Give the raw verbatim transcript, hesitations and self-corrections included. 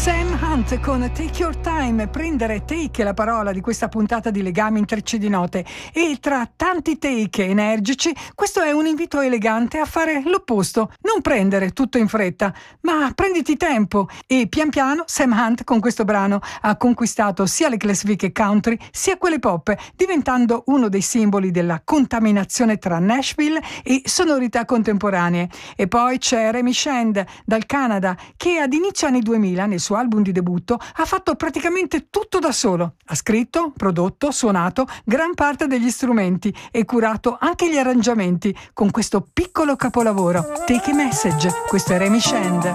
Sam Hunt con Take Your Time. Prendere take è la parola di questa puntata di Legami Intrecci di Note, e tra tanti take energici questo è un invito elegante a fare l'opposto: non prendere tutto in fretta, ma prenditi tempo. E pian piano Sam Hunt con questo brano ha conquistato sia le classifiche country sia quelle pop, diventando uno dei simboli della contaminazione tra Nashville e sonorità contemporanee. E poi c'è Remy Shand dal Canada, che ad inizio anni duemila nel suo album di debutto ha fatto praticamente tutto da solo. Ha scritto, prodotto, suonato gran parte degli strumenti e curato anche gli arrangiamenti con questo piccolo capolavoro, Take a Message. Questo è Remy Shand.